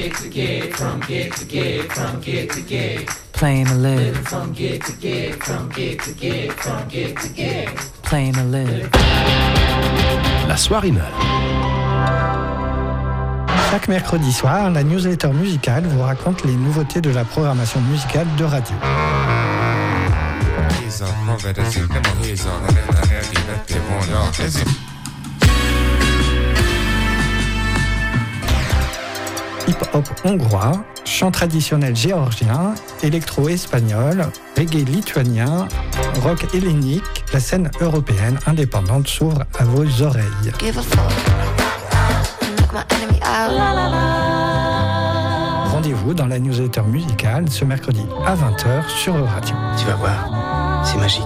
gig to gig, from gig to gig, from gig to gig. Plain to live. From gig to gig, from gig to gig, from gig to gig. Plain to live. La Soirinale. Chaque mercredi soir, la newsletter musicale vous raconte les nouveautés de la programmation musicale de radio. Hip-hop hongrois, chant traditionnel géorgien, électro-espagnol, reggae lituanien, rock hellénique, la scène européenne indépendante s'ouvre à vos oreilles. Rendez-vous dans la newsletter musicale ce mercredi à 20h sur Euradio. Tu vas voir, c'est magique.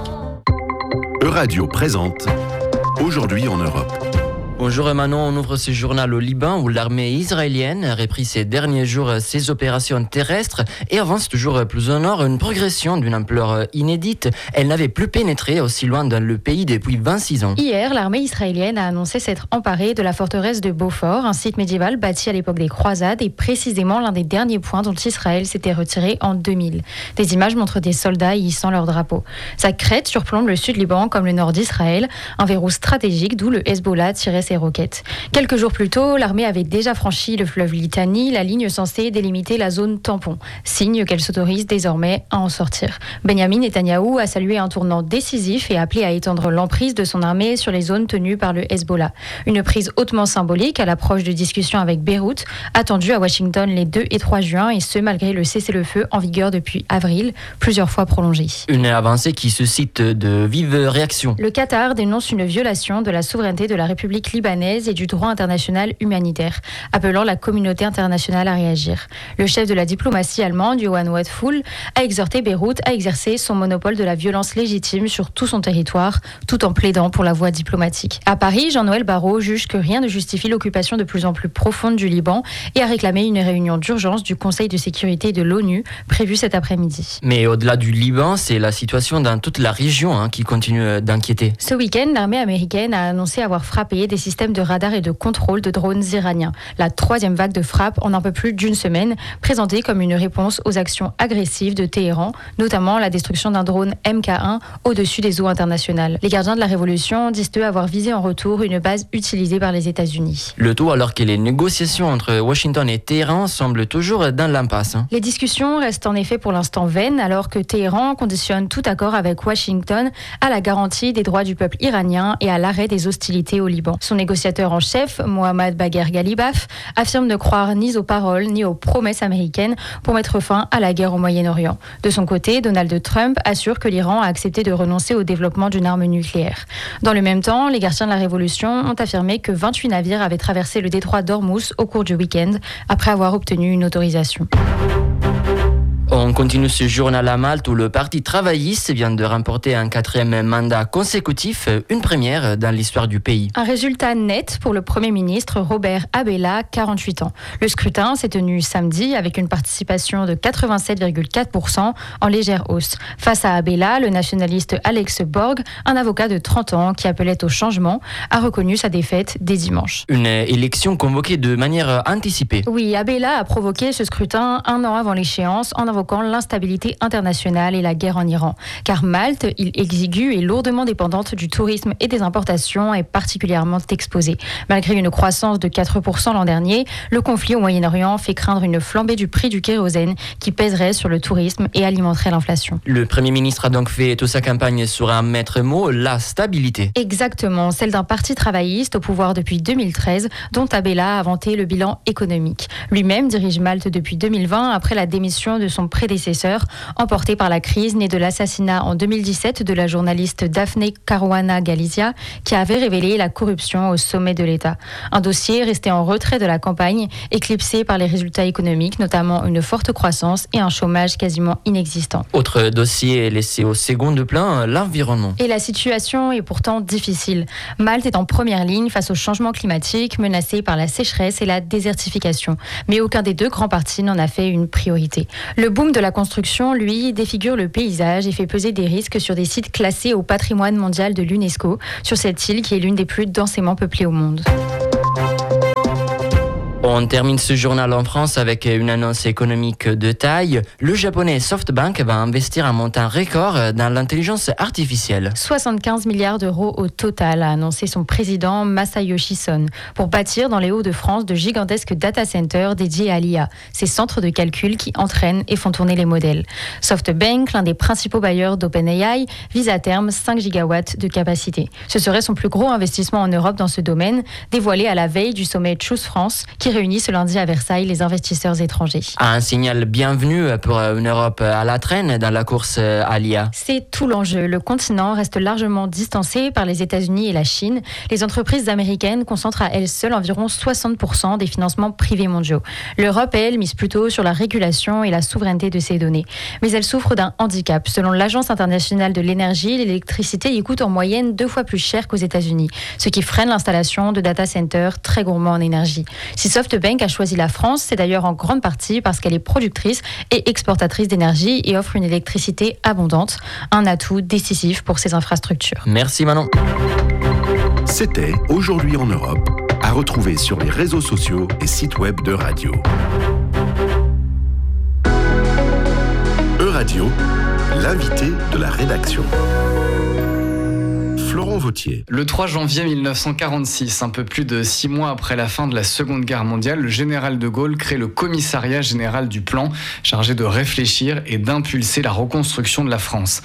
Euradio présente Aujourd'hui en Europe. Bonjour Manon, on ouvre ce journal au Liban où l'armée israélienne a repris ces derniers jours ses opérations terrestres et avance toujours plus au nord, une progression d'une ampleur inédite. Elle n'avait plus pénétré aussi loin dans le pays depuis 26 ans. Hier, l'armée israélienne a annoncé s'être emparée de la forteresse de Beaufort, un site médiéval bâti à l'époque des croisades et précisément l'un des derniers points dont Israël s'était retiré en 2000. Des images montrent des soldats y hissant leur drapeau. Sa crête surplombe le sud Liban comme le nord d'Israël, un verrou stratégique d'où le Hezbollah tirait ses roquettes. Quelques jours plus tôt, l'armée avait déjà franchi le fleuve Litani, la ligne censée délimiter la zone tampon, signe qu'elle s'autorise désormais à en sortir. Benyamin Netanyahou a salué un tournant décisif et appelé à étendre l'emprise de son armée sur les zones tenues par le Hezbollah. Une prise hautement symbolique à l'approche de discussions avec Beyrouth, attendue à Washington les 2 et 3 juin, et ce malgré le cessez-le-feu en vigueur depuis avril, plusieurs fois prolongé. Une avancée qui suscite de vives réactions. Le Qatar dénonce une violation de la souveraineté de la République libanaise et du droit international humanitaire, appelant la communauté internationale à réagir. Le chef de la diplomatie allemande, Johann Wadephul, a exhorté Beyrouth à exercer son monopole de la violence légitime sur tout son territoire, tout en plaidant pour la voie diplomatique. À Paris, Jean-Noël Barrot juge que rien ne justifie l'occupation de plus en plus profonde du Liban et a réclamé une réunion d'urgence du Conseil de sécurité de l'ONU prévue cet après-midi. Mais au-delà du Liban, c'est la situation dans toute la région qui continue d'inquiéter. Ce week-end, l'armée américaine a annoncé avoir frappé des systèmes de radar et de contrôle de drones iraniens. La 3e vague de frappe en un peu plus d'une semaine, présentée comme une réponse aux actions agressives de Téhéran, notamment la destruction d'un drone MK1 au-dessus des eaux internationales. Les gardiens de la révolution disent eux avoir visé en retour une base utilisée par les États-Unis. Le tout alors que les négociations entre Washington et Téhéran semblent toujours dans l'impasse. Les discussions restent en effet pour l'instant vaines, alors que Téhéran conditionne tout accord avec Washington à la garantie des droits du peuple iranien et à l'arrêt des hostilités au Liban. Son négociateur en chef, Mohammad Bagher Ghalibaf, affirme ne croire ni aux paroles ni aux promesses américaines pour mettre fin à la guerre au Moyen-Orient. De son côté, Donald Trump assure que l'Iran a accepté de renoncer au développement d'une arme nucléaire. Dans le même temps, les gardiens de la Révolution ont affirmé que 28 navires avaient traversé le détroit d'Ormuz au cours du week-end, après avoir obtenu une autorisation. On continue ce journal à Malte où le Parti travailliste vient de remporter un 4e mandat consécutif, une première dans l'histoire du pays. Un résultat net pour le Premier ministre Robert Abela, 48 ans. Le scrutin s'est tenu samedi avec une participation de 87,4% en légère hausse. Face à Abela, le nationaliste Alex Borg, un avocat de 30 ans qui appelait au changement, a reconnu sa défaite dès dimanche. Une élection convoquée de manière anticipée. Oui, Abela a provoqué ce scrutin un an avant l'échéance en invoquant l'instabilité internationale et la guerre en Iran. Car Malte, île exiguë et lourdement dépendante du tourisme et des importations, est particulièrement exposée. Malgré une croissance de 4% l'an dernier, le conflit au Moyen-Orient fait craindre une flambée du prix du kérosène qui pèserait sur le tourisme et alimenterait l'inflation. Le Premier ministre a donc fait toute sa campagne sur un maître mot, la stabilité. Exactement, celle d'un parti travailliste au pouvoir depuis 2013, dont Abela a vanté le bilan économique. Lui-même dirige Malte depuis 2020 après la démission de son prédécesseur, emporté par la crise née de l'assassinat en 2017 de la journaliste Daphne Caruana Galizia, qui avait révélé la corruption au sommet de l'État. Un dossier resté en retrait de la campagne, éclipsé par les résultats économiques, notamment une forte croissance et un chômage quasiment inexistant. Autre dossier laissé au second plan, l'environnement. Et la situation est pourtant difficile. Malte est en première ligne face au changement climatique, menacé par la sécheresse et la désertification. Mais aucun des deux grands partis n'en a fait une priorité. Le boom de la construction, lui, défigure le paysage et fait peser des risques sur des sites classés au patrimoine mondial de l'UNESCO, sur cette île qui est l'une des plus densément peuplées au monde. On termine ce journal en France avec une annonce économique de taille. Le japonais SoftBank va investir un montant record dans l'intelligence artificielle. 75 milliards d'euros au total, a annoncé son président Masayoshi Son, pour bâtir dans les Hauts-de-France de gigantesques data centers dédiés à l'IA, ces centres de calcul qui entraînent et font tourner les modèles. SoftBank, l'un des principaux bailleurs d'OpenAI, vise à terme 5 gigawatts de capacité. Ce serait son plus gros investissement en Europe dans ce domaine, dévoilé à la veille du sommet Choose France, qui réunit ce lundi à Versailles les investisseurs étrangers. Un signal bienvenu pour une Europe à la traîne dans la course à l'IA. C'est tout l'enjeu. Le continent reste largement distancé par les États-Unis et la Chine. Les entreprises américaines concentrent à elles seules environ 60% des financements privés mondiaux. L'Europe, elle, mise plutôt sur la régulation et la souveraineté de ces données. Mais elle souffre d'un handicap. Selon l'Agence internationale de l'énergie, l'électricité y coûte en moyenne 2 fois plus cher qu'aux États-Unis, ce qui freine l'installation de data centers très gourmands en énergie. Si SoftBank a choisi la France, c'est d'ailleurs en grande partie parce qu'elle est productrice et exportatrice d'énergie et offre une électricité abondante, un atout décisif pour ses infrastructures. Merci Manon. C'était Aujourd'hui en Europe, à retrouver sur les réseaux sociaux et sites web de Radio. Euradio, l'invité de la rédaction. Florent Vautier. Le 3 janvier 1946, un peu plus de 6 mois après la fin de la Seconde Guerre mondiale, le général de Gaulle crée le Commissariat général du plan, chargé de réfléchir et d'impulser la reconstruction de la France.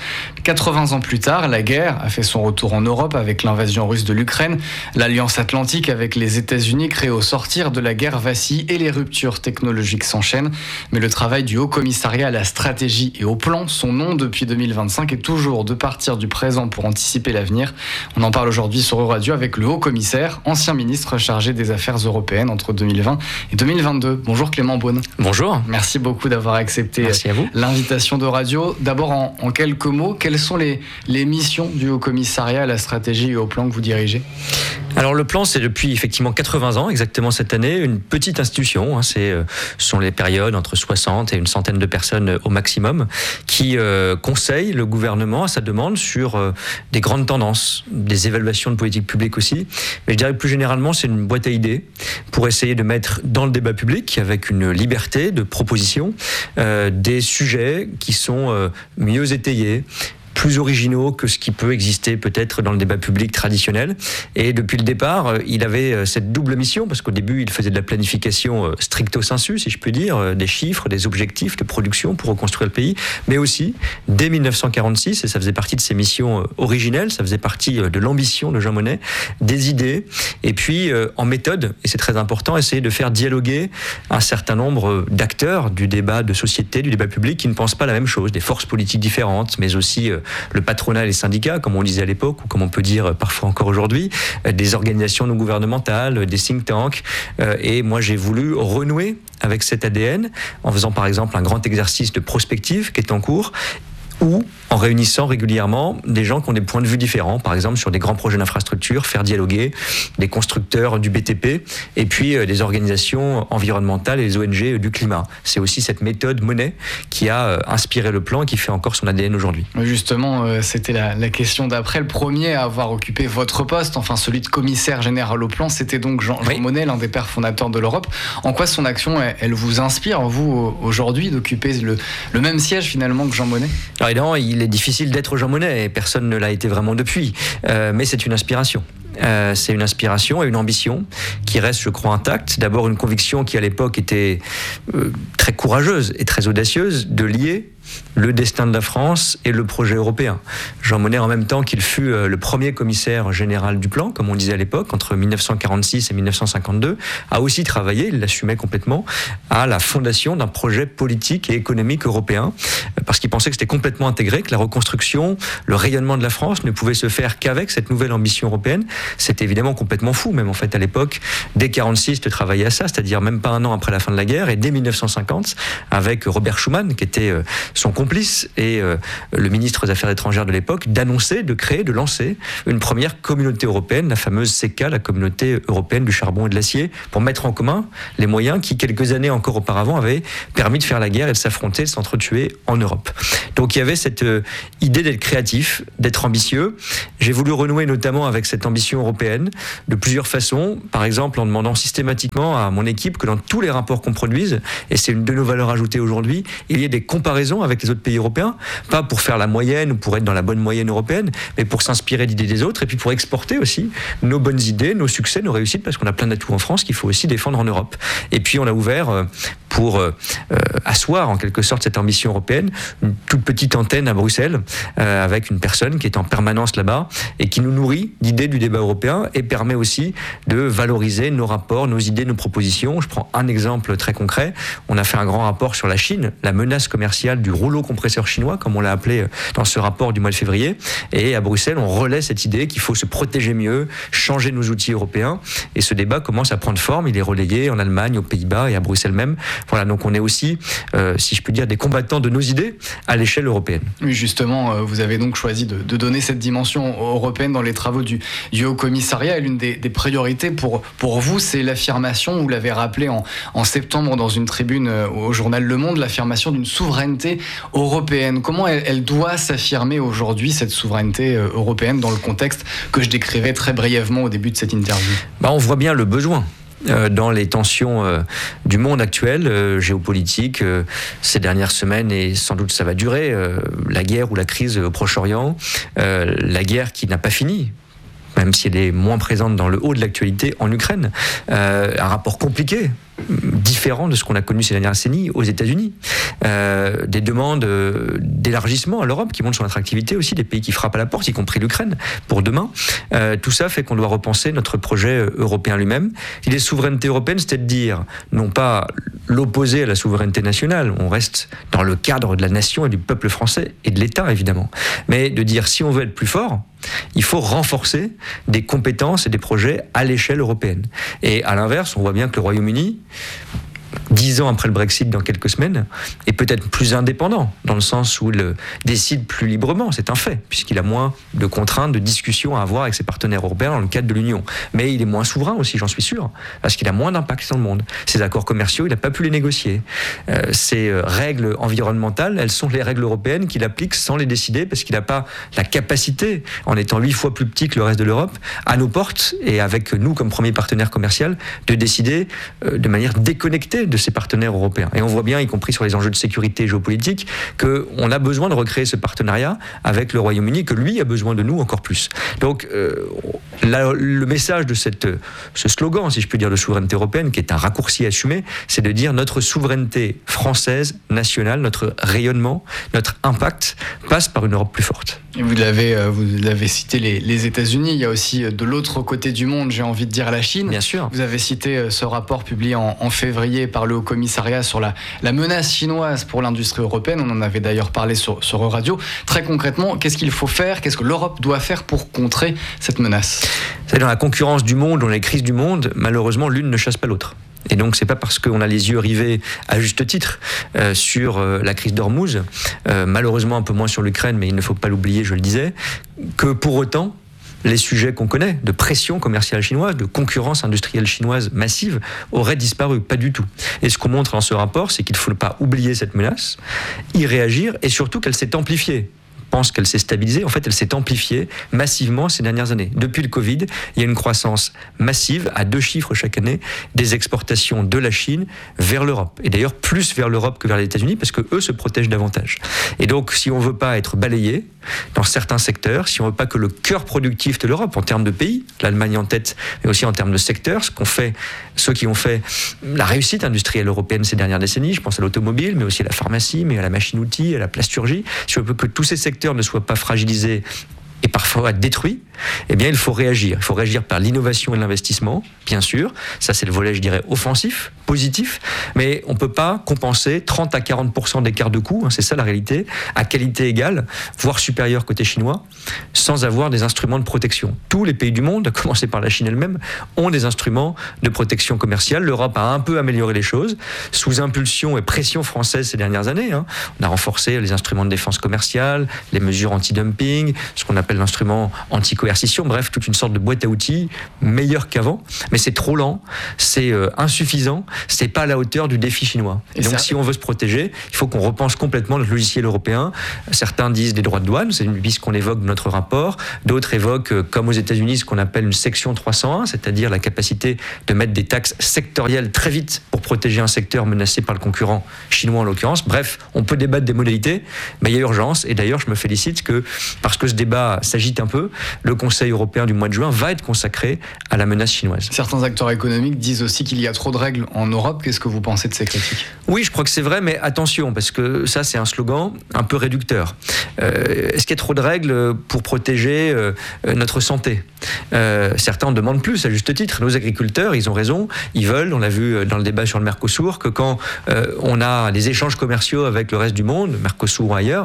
80 ans plus tard, la guerre a fait son retour en Europe avec l'invasion russe de l'Ukraine. L'Alliance Atlantique avec les États-Unis créée au sortir de la guerre vacille et les ruptures technologiques s'enchaînent. Mais le travail du Haut Commissariat à la stratégie et au plan, son nom depuis 2025, est toujours de partir du présent pour anticiper l'avenir. On en parle aujourd'hui sur Euradio avec le haut-commissaire, ancien ministre chargé des Affaires européennes entre 2020 et 2022. Bonjour Clément Beaune. Bonjour. Merci beaucoup d'avoir accepté l'invitation d'Euradio. D'abord, en quelques mots, quelles sont les missions du haut-commissariat à la stratégie et au plan que vous dirigez ? Alors le plan, c'est depuis effectivement 80 ans, exactement cette année, une petite institution. Ce sont les périodes entre 60 et une centaine de personnes au maximum qui conseillent le gouvernement à sa demande sur des grandes tendances, des évaluations de politique publique aussi. Mais je dirais plus généralement, c'est une boîte à idées pour essayer de mettre dans le débat public, avec une liberté de proposition, des sujets qui sont mieux étayés, plus originaux que ce qui peut exister peut-être dans le débat public traditionnel. Et depuis le départ, il avait cette double mission, parce qu'au début, il faisait de la planification stricto sensu, si je puis dire, des chiffres, des objectifs de production pour reconstruire le pays, mais aussi, dès 1946, et ça faisait partie de ses missions originelles, ça faisait partie de l'ambition de Jean Monnet, des idées, et puis en méthode, et c'est très important, essayer de faire dialoguer un certain nombre d'acteurs du débat de société, du débat public, qui ne pensent pas la même chose, des forces politiques différentes, mais aussi le patronat et les syndicats, comme on disait à l'époque, ou comme on peut dire parfois encore aujourd'hui, des organisations non gouvernementales, des think tanks. Et moi, j'ai voulu renouer avec cet ADN en faisant par exemple un grand exercice de prospective qui est en cours, ou en réunissant régulièrement des gens qui ont des points de vue différents, par exemple sur des grands projets d'infrastructure, faire dialoguer des constructeurs du BTP et puis des organisations environnementales et les ONG du climat. C'est aussi cette méthode Monnet qui a inspiré le plan et qui fait encore son ADN aujourd'hui. Justement, c'était la question d'après. Le premier à avoir occupé votre poste, enfin celui de commissaire général au plan, c'était donc Jean Monnet, l'un des pères fondateurs de l'Europe. En quoi son action, elle vous inspire, vous, aujourd'hui, d'occuper le même siège finalement que Jean Monnet ? Alors évidemment, il est difficile d'être Jean Monnet et personne ne l'a été vraiment depuis, mais c'est une inspiration. C'est une inspiration et une ambition qui reste, je crois, intacte. D'abord, une conviction qui, à l'époque, était très courageuse et très audacieuse de lier le destin de la France et le projet européen. Jean Monnet, en même temps qu'il fut le premier commissaire général du plan, comme on disait à l'époque, entre 1946 et 1952, a aussi travaillé, il l'assumait complètement, à la fondation d'un projet politique et économique européen, parce qu'il pensait que c'était complètement intégré, que la reconstruction, le rayonnement de la France ne pouvait se faire qu'avec cette nouvelle ambition européenne. C'était évidemment complètement fou, même en fait à l'époque, dès 1946, de travailler à ça, c'est-à-dire même pas un an après la fin de la guerre, et dès 1950, avec Robert Schuman, qui était son complice et le ministre des Affaires étrangères de l'époque d'annoncer, de créer, de lancer une première communauté européenne, la fameuse CECA, la communauté européenne du charbon et de l'acier, pour mettre en commun les moyens qui, quelques années encore auparavant, avaient permis de faire la guerre et de s'affronter, de s'entretuer en Europe. Donc il y avait cette idée d'être créatif, d'être ambitieux. J'ai voulu renouer notamment avec cette ambition européenne de plusieurs façons, par exemple en demandant systématiquement à mon équipe que dans tous les rapports qu'on produise, et c'est une de nos valeurs ajoutées aujourd'hui, il y ait des comparaisons avec les autres pays européens, pas pour faire la moyenne ou pour être dans la bonne moyenne européenne, mais pour s'inspirer d'idées des autres et puis pour exporter aussi nos bonnes idées, nos succès, nos réussites, parce qu'on a plein d'atouts en France qu'il faut aussi défendre en Europe. Et puis on a ouvert pour asseoir en quelque sorte cette ambition européenne, une toute petite antenne à Bruxelles avec une personne qui est en permanence là-bas et qui nous nourrit d'idées du débat européen et permet aussi de valoriser nos rapports, nos idées, nos propositions. Je prends un exemple très concret. On a fait un grand rapport sur la Chine, la menace commerciale du rouleau compresseur chinois, comme on l'a appelé dans ce rapport du mois de février. Et à Bruxelles, on relaie cette idée qu'il faut se protéger mieux, changer nos outils européens. Et ce débat commence à prendre forme. Il est relayé en Allemagne, aux Pays-Bas et à Bruxelles même. Voilà, donc on est aussi, si je peux dire, des combattants de nos idées à l'échelle européenne. Oui, justement, vous avez donc choisi de donner cette dimension européenne dans les travaux du Haut Commissariat. Et l'une des priorités pour vous, c'est l'affirmation, vous l'avez rappelé en septembre dans une tribune au journal Le Monde, l'affirmation d'une souveraineté européenne. Comment elle doit s'affirmer aujourd'hui, cette souveraineté européenne, dans le contexte que je décrivais très brièvement au début de cette interview? On voit bien le besoin. Dans les tensions du monde actuel, géopolitique, ces dernières semaines, et sans doute ça va durer, la guerre ou la crise au Proche-Orient, la guerre qui n'a pas fini, même si elle est moins présente dans le haut de l'actualité en Ukraine, un rapport compliqué, différent de ce qu'on a connu ces dernières décennies aux États-Unis, des demandes d'élargissement à l'Europe qui montrent son attractivité aussi, des pays qui frappent à la porte, y compris l'Ukraine, pour demain. Tout ça fait qu'on doit repenser notre projet européen lui-même. L'idée de souveraineté européenne, c'était de dire, non pas l'opposer à la souveraineté nationale, on reste dans le cadre de la nation et du peuple français et de l'État évidemment, mais de dire si on veut être plus fort, il faut renforcer des compétences et des projets à l'échelle européenne. Et à l'inverse, on voit bien que le Royaume-Uni, 10 ans après le Brexit dans quelques semaines, est peut-être plus indépendant, dans le sens où il décide plus librement, c'est un fait, puisqu'il a moins de contraintes, de discussions à avoir avec ses partenaires européens dans le cadre de l'Union. Mais il est moins souverain aussi, j'en suis sûr, parce qu'il a moins d'impact dans le monde. Ses accords commerciaux, il n'a pas pu les négocier. Ses règles environnementales, elles sont les règles européennes qu'il applique sans les décider, parce qu'il n'a pas la capacité, en étant 8 fois plus petit que le reste de l'Europe, à nos portes, et avec nous comme premier partenaire commercial, de décider de manière déconnectée de ses partenaires européens. Et on voit bien, y compris sur les enjeux de sécurité géopolitique, qu'on a besoin de recréer ce partenariat avec le Royaume-Uni, que lui a besoin de nous encore plus. Donc, le message de ce slogan, si je peux dire, de souveraineté européenne, qui est un raccourci assumé, c'est de dire notre souveraineté française, nationale, notre rayonnement, notre impact passe par une Europe plus forte. Et vous l'avez cité, les États-Unis. Il y a aussi de l'autre côté du monde, j'ai envie de dire, la Chine. Bien sûr. Vous avez cité ce rapport publié en février par le Haut Commissariat sur la menace chinoise pour l'industrie européenne. On en avait d'ailleurs parlé sur Radio. Très concrètement, qu'est-ce qu'il faut faire? Qu'est-ce que l'Europe doit faire pour contrer cette menace? Dans la concurrence du monde, dans les crises du monde, malheureusement, l'une ne chasse pas l'autre. Et donc, c'est pas parce qu'on a les yeux rivés, à juste titre, sur la crise d'Ormuz, malheureusement un peu moins sur l'Ukraine, mais il ne faut pas l'oublier, je le disais, que pour autant, les sujets qu'on connaît, de pression commerciale chinoise, de concurrence industrielle chinoise massive, auraient disparu. Pas du tout. Et ce qu'on montre dans ce rapport, c'est qu'il ne faut pas oublier cette menace, y réagir, et surtout qu'elle s'est amplifiée. Pense qu'elle s'est stabilisée, en fait elle s'est amplifiée massivement ces dernières années. Depuis le Covid, il y a une croissance massive, à 2 chiffres chaque année, des exportations de la Chine vers l'Europe. Et d'ailleurs plus vers l'Europe que vers les États-Unis, parce que eux se protègent davantage. Et donc si on ne veut pas être balayé dans certains secteurs, si on ne veut pas que le cœur productif de l'Europe, en termes de pays, l'Allemagne en tête, mais aussi en termes de secteurs, ceux qui ont fait la réussite industrielle européenne ces dernières décennies, je pense à l'automobile, mais aussi à la pharmacie, mais à la machine-outil, à la plasturgie, si on veut que tous ces secteurs ne soient pas fragilisés et parfois détruits, eh bien il faut réagir. Il faut réagir par l'innovation et l'investissement, bien sûr. Ça c'est le volet, je dirais, offensif, positif, mais on ne peut pas compenser 30 à 40% d'écart de coût, c'est ça la réalité, à qualité égale, voire supérieure côté chinois, sans avoir des instruments de protection. Tous les pays du monde, à commencer par la Chine elle-même, ont des instruments de protection commerciale. L'Europe a un peu amélioré les choses, sous impulsion et pression française ces dernières années. On a renforcé les instruments de défense commerciale, les mesures anti-dumping, ce qu'on appelle l'instrument anti-coercition, bref, toute une sorte de boîte à outils meilleure qu'avant, mais c'est trop lent, c'est insuffisant, c'est pas à la hauteur du défi chinois. Et donc si on veut se protéger, il faut qu'on repense complètement le logiciel européen. Certains disent des droits de douane, c'est une piste qu'on évoque dans notre rapport, d'autres évoquent, comme aux États-Unis, ce qu'on appelle une section 301, c'est-à-dire la capacité de mettre des taxes sectorielles très vite pour protéger un secteur menacé par le concurrent chinois en l'occurrence. Bref, on peut débattre des modalités, mais il y a urgence, et d'ailleurs je me félicite que, parce que ce débat s'agite un peu, le Conseil européen du mois de juin va être consacré à la menace chinoise. Certains acteurs économiques disent aussi qu'il y a trop de règles en Europe. Qu'est-ce que vous pensez de ces critiques ? Oui, je crois que c'est vrai, mais attention, parce que ça, c'est un slogan un peu réducteur. Est-ce qu'il y a trop de règles pour protéger notre santé ? Certains en demandent plus, à juste titre. Nos agriculteurs, ils ont raison, ils veulent, on l'a vu dans le débat sur le Mercosur, que quand on a des échanges commerciaux avec le reste du monde, Mercosur ou ailleurs,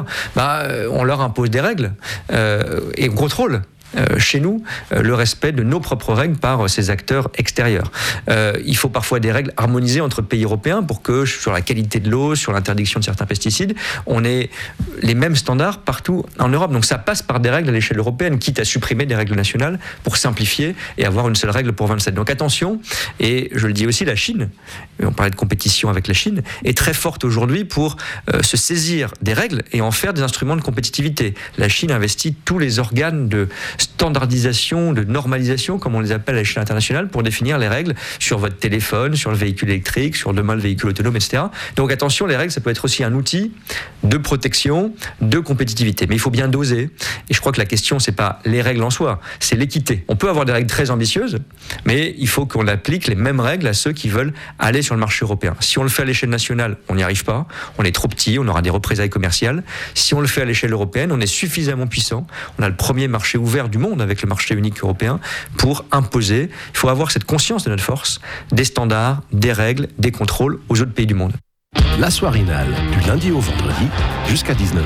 on leur impose des règles et on contrôle. Chez nous, le respect de nos propres règles par ces acteurs extérieurs. Il faut parfois des règles harmonisées entre pays européens pour que sur la qualité de l'eau, sur l'interdiction de certains pesticides, on ait les mêmes standards partout en Europe. Donc ça passe par des règles à l'échelle européenne, quitte à supprimer des règles nationales pour simplifier et avoir une seule règle pour 27. Donc attention, et je le dis aussi, la Chine, on parlait de compétition avec la Chine, est très forte aujourd'hui pour se saisir des règles et en faire des instruments de compétitivité. La Chine investit tous les organes de standardisation, de normalisation, comme on les appelle à l'échelle internationale, pour définir les règles sur votre téléphone, sur le véhicule électrique, sur demain le véhicule autonome, etc. Donc attention, les règles, ça peut être aussi un outil de protection, de compétitivité. Mais il faut bien doser. Et je crois que la question, c'est pas les règles en soi, c'est l'équité. On peut avoir des règles très ambitieuses, mais il faut qu'on applique les mêmes règles à ceux qui veulent aller sur le marché européen. Si on le fait à l'échelle nationale, on n'y arrive pas. On est trop petit, on aura des représailles commerciales. Si on le fait à l'échelle européenne, on est suffisamment puissant. On a le premier marché ouvert du monde avec le marché unique européen pour imposer. Il faut avoir cette conscience de notre force, des standards, des règles, des contrôles aux autres pays du monde. La soirinale, du lundi au vendredi jusqu'à 19h.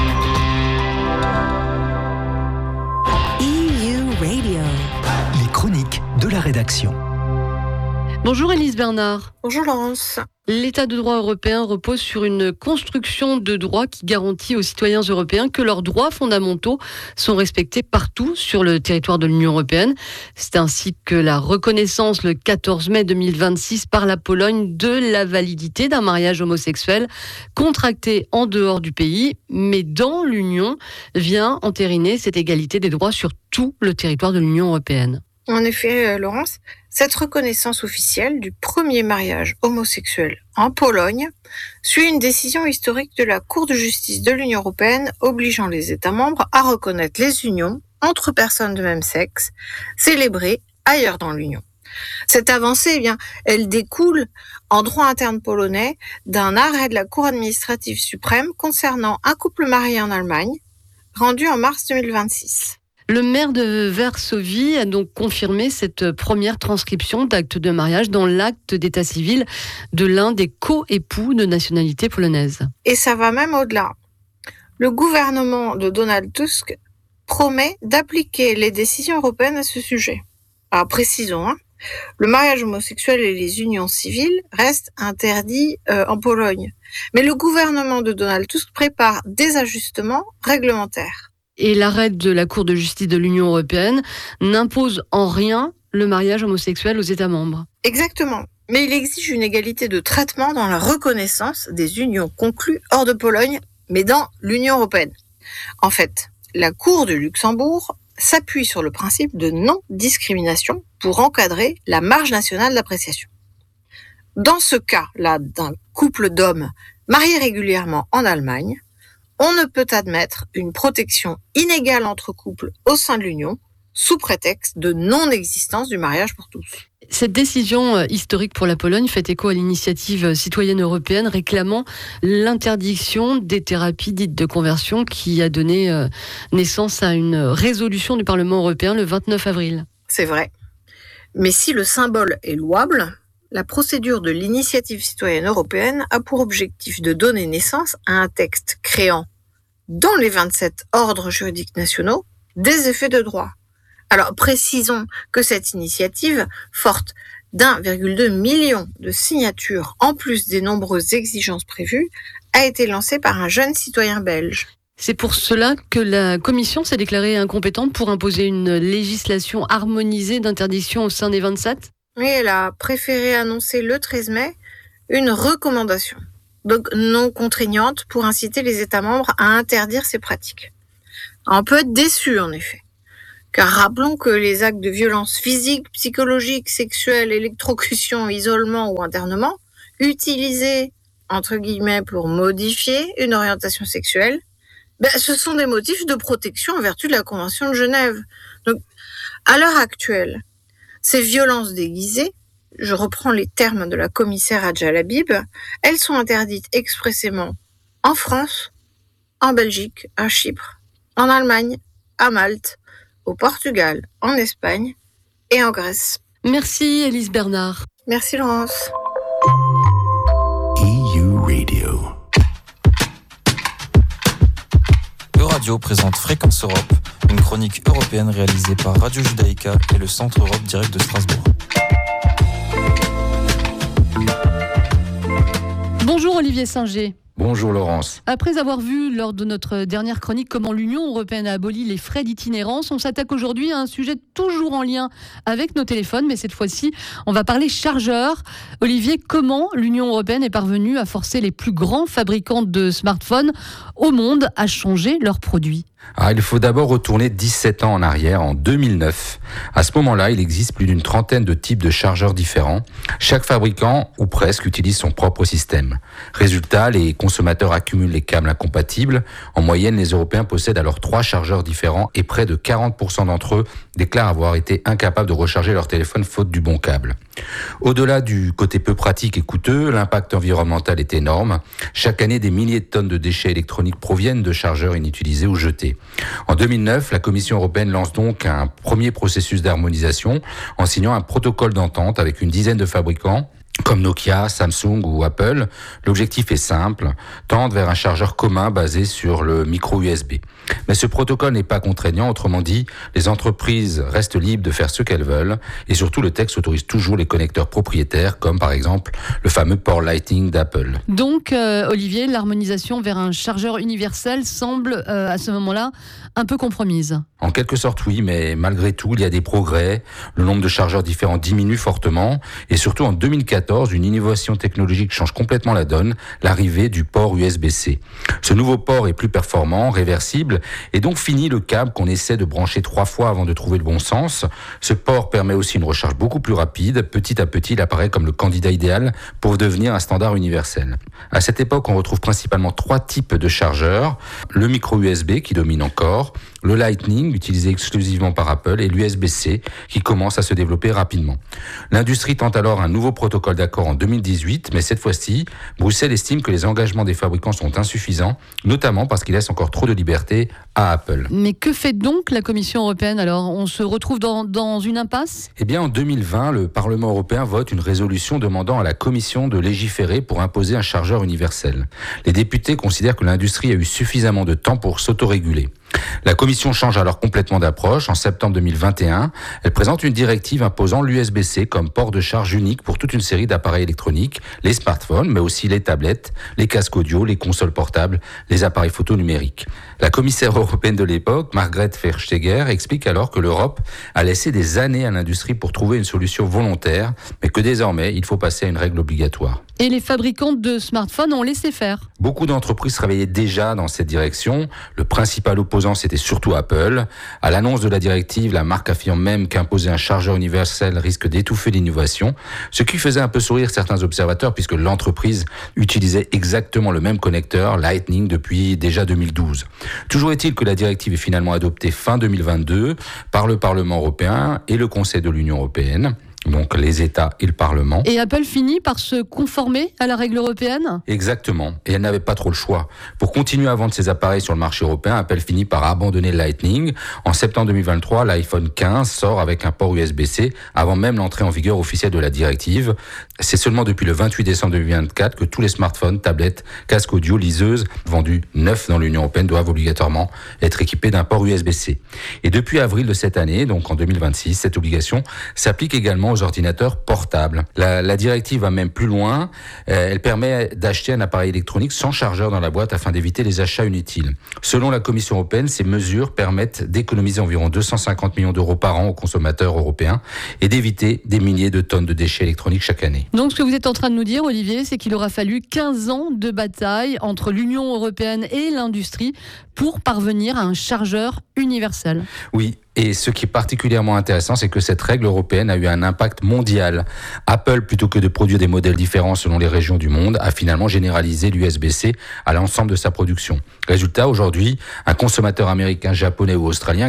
EU Radio. Les chroniques de la rédaction. Bonjour Élise Bernard. Bonjour Laurence. L'état de droit européen repose sur une construction de droit qui garantit aux citoyens européens que leurs droits fondamentaux sont respectés partout sur le territoire de l'Union européenne. C'est ainsi que la reconnaissance le 14 mai 2026 par la Pologne de la validité d'un mariage homosexuel contracté en dehors du pays, mais dans l'Union, vient entériner cette égalité des droits sur tout le territoire de l'Union européenne. En effet, Laurence, cette reconnaissance officielle du premier mariage homosexuel en Pologne suit une décision historique de la Cour de justice de l'Union européenne obligeant les États membres à reconnaître les unions entre personnes de même sexe célébrées ailleurs dans l'Union. Cette avancée, elle découle en droit interne polonais d'un arrêt de la Cour administrative suprême concernant un couple marié en Allemagne, rendu en mars 2026. Le maire de Varsovie a donc confirmé cette première transcription d'acte de mariage dans l'acte d'état civil de l'un des co-époux de nationalité polonaise. Et ça va même au-delà. Le gouvernement de Donald Tusk promet d'appliquer les décisions européennes à ce sujet. Alors précisons, le mariage homosexuel et les unions civiles restent interdits en Pologne. Mais le gouvernement de Donald Tusk prépare des ajustements réglementaires. Et l'arrêt de la Cour de justice de l'Union européenne n'impose en rien le mariage homosexuel aux États membres. Exactement. Mais il exige une égalité de traitement dans la reconnaissance des unions conclues hors de Pologne, mais dans l'Union européenne. En fait, la Cour de Luxembourg s'appuie sur le principe de non-discrimination pour encadrer la marge nationale d'appréciation. Dans ce cas-là d'un couple d'hommes mariés régulièrement en Allemagne, on ne peut admettre une protection inégale entre couples au sein de l'Union sous prétexte de non-existence du mariage pour tous. Cette décision historique pour la Pologne fait écho à l'initiative citoyenne européenne réclamant l'interdiction des thérapies dites de conversion qui a donné naissance à une résolution du Parlement européen le 29 avril. C'est vrai. Mais si le symbole est louable, la procédure de l'initiative citoyenne européenne a pour objectif de donner naissance à un texte créant, dans les 27 ordres juridiques nationaux, des effets de droit. Alors, précisons que cette initiative, forte d'1,2 million de signatures, en plus des nombreuses exigences prévues, a été lancée par un jeune citoyen belge. C'est pour cela que la Commission s'est déclarée incompétente pour imposer une législation harmonisée d'interdiction au sein des 27 ? Oui, elle a préféré annoncer le 13 mai une recommandation, donc non contraignante, pour inciter les États membres à interdire ces pratiques. On peut être déçu, en effet. Car rappelons que les actes de violence physique, psychologique, sexuelle, électrocution, isolement ou internement, utilisés, entre guillemets, pour modifier une orientation sexuelle, ce sont des motifs de protection en vertu de la Convention de Genève. Donc, à l'heure actuelle, ces violences déguisées, je reprends les termes de la commissaire Adja Labib, elles sont interdites expressément en France, en Belgique, à Chypre, en Allemagne, à Malte, au Portugal, en Espagne et en Grèce. Merci Élise Bernard. Merci Laurence. EU Radio. Euradio présente Fréquence Europe, une chronique européenne réalisée par Radio Judaïka et le Centre Europe Direct de Strasbourg. Bonjour Olivier Singer. Bonjour Laurence. Après avoir vu lors de notre dernière chronique comment l'Union européenne a aboli les frais d'itinérance, on s'attaque aujourd'hui à un sujet toujours en lien avec nos téléphones, mais cette fois-ci, on va parler chargeurs. Olivier, comment l'Union européenne est parvenue à forcer les plus grands fabricants de smartphones au monde à changer leurs produits ? Il faut d'abord retourner 17 ans en arrière, en 2009. À ce moment-là, il existe plus d'une trentaine de types de chargeurs différents. Chaque fabricant, ou presque, utilise son propre système. Résultat, les consommateurs accumulent les câbles incompatibles. En moyenne, les Européens possèdent alors 3 chargeurs différents et près de 40% d'entre eux déclarent avoir été incapables de recharger leur téléphone faute du bon câble. Au-delà du côté peu pratique et coûteux, l'impact environnemental est énorme. Chaque année, des milliers de tonnes de déchets électroniques proviennent de chargeurs inutilisés ou jetés. En 2009, la Commission européenne lance donc un premier processus d'harmonisation en signant un protocole d'entente avec une dizaine de fabricants comme Nokia, Samsung ou Apple. L'objectif est simple, tendre vers un chargeur commun basé sur le micro USB. Mais ce protocole n'est pas contraignant, autrement dit, les entreprises restent libres de faire ce qu'elles veulent et surtout le texte autorise toujours les connecteurs propriétaires comme par exemple le fameux port Lightning d'Apple. Donc Olivier, l'harmonisation vers un chargeur universel semble à ce moment-là un peu compromise. En quelque sorte oui, mais malgré tout il y a des progrès, le nombre de chargeurs différents diminue fortement et surtout en 2014, une innovation technologique change complètement la donne, l'arrivée du port USB-C. Ce nouveau port est plus performant, réversible et donc finit le câble qu'on essaie de brancher 3 fois avant de trouver le bon sens. Ce port permet aussi une recharge beaucoup plus rapide. Petit à petit, il apparaît comme le candidat idéal pour devenir un standard universel. À cette époque, on retrouve principalement 3 types de chargeurs. Le micro USB qui domine encore, le Lightning utilisé exclusivement par Apple et l'USB-C qui commence à se développer rapidement. L'industrie tente alors un nouveau protocole d'accord en 2018, mais cette fois-ci, Bruxelles estime que les engagements des fabricants sont insuffisants, notamment parce qu'ils laissent encore trop de liberté à Apple. Mais que fait donc la Commission européenne alors ? On se retrouve dans une impasse ? Eh bien, en 2020, le Parlement européen vote une résolution demandant à la Commission de légiférer pour imposer un chargeur universel. Les députés considèrent que l'industrie a eu suffisamment de temps pour s'autoréguler. La Commission change alors complètement d'approche. En septembre 2021, elle présente une directive imposant l'USB-C comme port de charge unique pour toute une série d'appareils électroniques, les smartphones, mais aussi les tablettes, les casques audio, les consoles portables, les appareils photo numériques. La commissaire européenne de l'époque, Margrethe Vestager, explique alors que l'Europe a laissé des années à l'industrie pour trouver une solution volontaire, mais que désormais, il faut passer à une règle obligatoire. Et les fabricants de smartphones ont laissé faire. Beaucoup d'entreprises travaillaient déjà dans cette direction. Le principal opposant, c'était surtout Apple. À l'annonce de la directive, la marque affirme même qu'imposer un chargeur universel risque d'étouffer l'innovation, ce qui faisait un peu sourire certains observateurs puisque l'entreprise utilisait exactement le même connecteur Lightning depuis déjà 2012. Toujours est-il que la directive est finalement adoptée fin 2022 par le Parlement européen et le Conseil de l'Union européenne. donc les États et le Parlement. Et Apple finit par se conformer à la règle européenne ? Exactement, et elle n'avait pas trop le choix. Pour continuer à vendre ses appareils sur le marché européen, Apple finit par abandonner le Lightning. En septembre 2023, l'iPhone 15 sort avec un port USB-C avant même l'entrée en vigueur officielle de la directive. C'est seulement depuis le 28 décembre 2024 que tous les smartphones, tablettes, casques audio, liseuses vendus neufs dans l'Union européenne doivent obligatoirement être équipés d'un port USB-C. Et depuis avril de cette année, donc en 2026, cette obligation s'applique également aux ordinateurs portables. La directive va même plus loin. Elle permet d'acheter un appareil électronique sans chargeur dans la boîte afin d'éviter les achats inutiles. Selon la Commission européenne, ces mesures permettent d'économiser environ 250 millions d'euros par an aux consommateurs européens et d'éviter des milliers de tonnes de déchets électroniques chaque année. Donc ce que vous êtes en train de nous dire, Olivier, c'est qu'il aura fallu 15 ans de bataille entre l'Union européenne et l'industrie pour parvenir à un chargeur universel. Oui. Et ce qui est particulièrement intéressant, c'est que cette règle européenne a eu un impact mondial. Apple, plutôt que de produire des modèles différents selon les régions du monde, a finalement généralisé l'USB-C à l'ensemble de sa production. Résultat, aujourd'hui, un consommateur américain, japonais ou australien